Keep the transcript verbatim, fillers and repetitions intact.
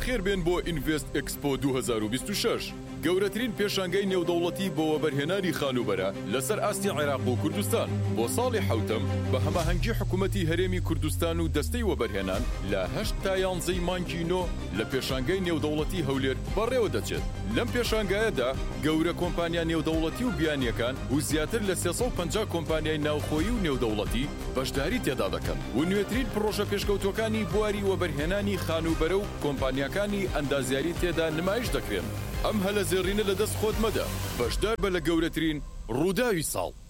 بەخێر بێن بۆ ئینڤست ئێکسپۆ دوو هەزار و بیست و شەش گەورەترین پێشانگەی نێودەوڵەتی بۆ وەبەرهێنانی خانوبەرە لەسەر ئاستی عێراق و کوردستان بۆ ساڵی حوتم بە هەماهەنگی حکوومەتی هەرێمی کوردستان و دەستەی وەبەرهێنان لە هەشت تا یانزەی مانگی نۆ لە پێشانگەی نێودەوڵەتی هەولێر بەڕێوە دەچێت. لەم پێشانگایەدا گەورە کۆمپانیا نێودەوڵەتی و بیانیەکان و زیاتر لە سێسەد و پەنجا کۆمپانیای ناوخۆیی و نێودەوڵەتی بەشداری تێدا دەکەن و نوێترین پرۆژە پێشکەوتوەکانی بواری وەبەرهێنانی خانوبەرە و کۆمپانیاکانی ئەندازیاری تێدا نمایش دەکرێن. ئەم هەلە زێڕینە لەدەست خۆت مەدە، بەشدار بە لە گەورەترین ڕووداوی ساڵ.